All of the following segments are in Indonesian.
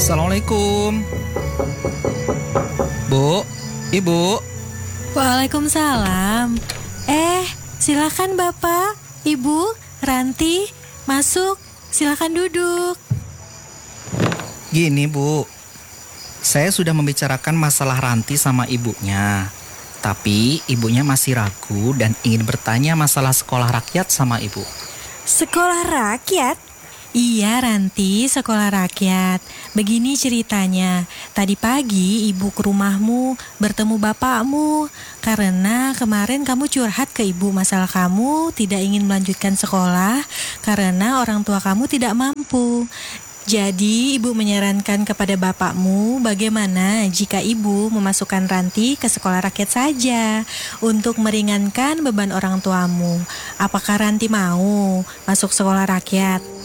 Assalamualaikum. Bu, Ibu. Waalaikumsalam. Silakan Bapak, Ibu, Ranti, masuk. Silakan duduk. Gini Bu, saya sudah membicarakan masalah Ranti sama ibunya. Tapi ibunya masih ragu dan ingin bertanya masalah sekolah rakyat sama ibu. Sekolah rakyat? Iya Ranti, sekolah rakyat. Begini ceritanya, tadi pagi ibu ke rumahmu bertemu bapakmu karena kemarin kamu curhat ke ibu masalah kamu tidak ingin melanjutkan sekolah karena orang tua kamu tidak mampu. Jadi ibu menyarankan kepada bapakmu bagaimana jika ibu memasukkan Ranti ke sekolah rakyat saja untuk meringankan beban orang tuamu. Apakah Ranti mau masuk sekolah rakyat?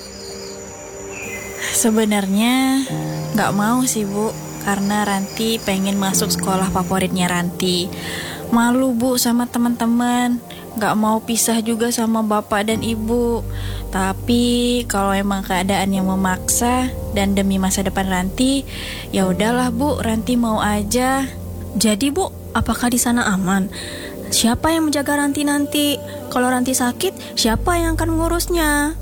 Sebenarnya nggak mau sih Bu, karena Ranti pengen masuk sekolah favoritnya Ranti. Malu Bu sama teman-teman, nggak mau pisah juga sama bapak dan ibu. Tapi kalau emang keadaan yang memaksa dan demi masa depan Ranti, ya udahlah Bu, Ranti mau aja. Jadi Bu, apakah di sana aman? Siapa yang menjaga Ranti nanti? Kalau Ranti sakit, siapa yang akan mengurusnya?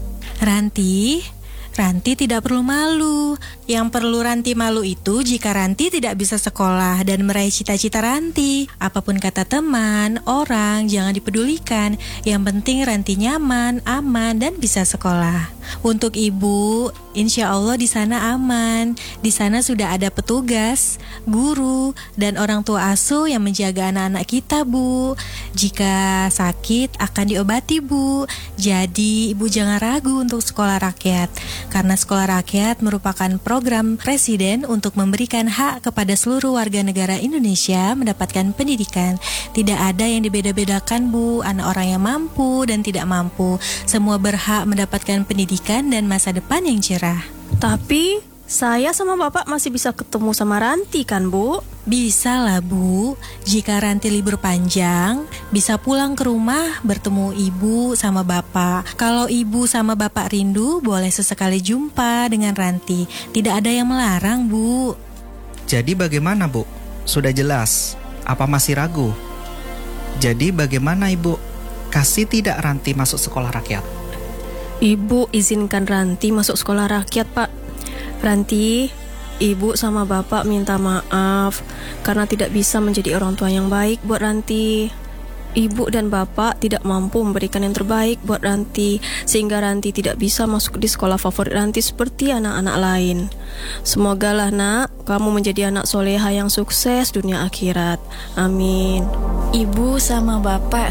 Ranti tidak perlu malu. Yang perlu Ranti malu itu jika Ranti tidak bisa sekolah dan meraih cita-cita Ranti. Apapun kata teman, orang, jangan dipedulikan. Yang penting Ranti nyaman, aman, dan bisa sekolah. Untuk ibu, insya Allah di sana aman. Di sana sudah ada petugas, guru, dan orang tua asuh yang menjaga anak-anak kita, Bu. Jika sakit akan diobati, Bu. Jadi ibu jangan ragu untuk sekolah rakyat. Karena sekolah rakyat merupakan program Presiden untuk memberikan hak kepada seluruh warga negara Indonesia mendapatkan pendidikan. Tidak ada yang dibeda-bedakan Bu, anak orang yang mampu dan tidak mampu. Semua berhak mendapatkan pendidikan dan masa depan yang cerah. Tapi saya sama Bapak masih bisa ketemu sama Ranti kan Bu? Bisa lah Bu, jika Ranti libur panjang, bisa pulang ke rumah bertemu ibu sama bapak. Kalau ibu sama bapak rindu, boleh sesekali jumpa dengan Ranti. Tidak ada yang melarang Bu. Jadi bagaimana Bu? Sudah jelas? Apa masih ragu? Jadi bagaimana Ibu? Kasih tidak Ranti masuk sekolah rakyat? Ibu izinkan Ranti masuk sekolah rakyat Pak. Ranti, Ibu sama Bapak minta maaf karena tidak bisa menjadi orang tua yang baik buat Ranti. Ibu dan Bapak tidak mampu memberikan yang terbaik buat Ranti, sehingga Ranti tidak bisa masuk di sekolah favorit Ranti seperti anak-anak lain. Semogalah nak, kamu menjadi anak soleha yang sukses dunia akhirat. Amin. Ibu sama bapak